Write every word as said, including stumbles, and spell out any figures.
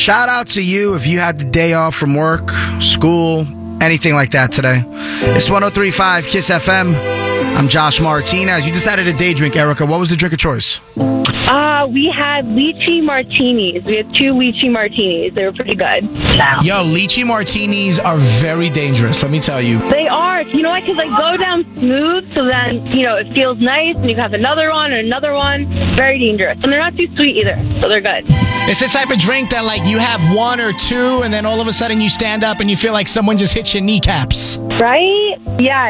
Shout out to you if you had the day off from work, school, anything like that today. It's one oh three point five Kiss F M. I'm Josh Martinez. You decided a day drink, Erica. What was the drink of choice? Uh, we had lychee martinis. We had two lychee martinis. They were pretty good. Yo, lychee martinis are very dangerous, let me tell you. They are. You know what? Because they go down smooth, so then, you know, it feels nice, and you have another one and another one. Very dangerous. And they're not too sweet either, so they're good. It's the type of drink that, like, you have one or two, and then all of a sudden you stand up and you feel like someone just hit your kneecaps. Right? Yeah.